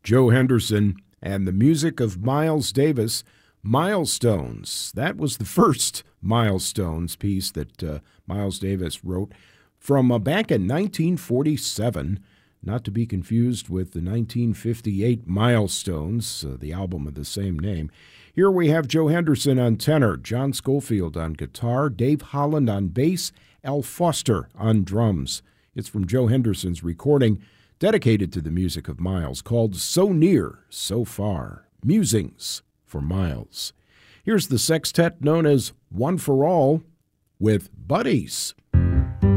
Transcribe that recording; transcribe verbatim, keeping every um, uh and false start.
Joe Henderson and the music of Miles Davis, Milestones. That was the first Milestones piece that uh, Miles Davis wrote from uh, back in nineteen forty-seven, not to be confused with the nineteen fifty-eight Milestones, uh, the album of the same name. Here we have Joe Henderson on tenor, John Schofield on guitar, Dave Holland on bass, Al Foster on drums. It's from Joe Henderson's recording dedicated to the music of Miles called So Near, So Far, Musings for Miles. Here's the sextet known as One for All with Buddies.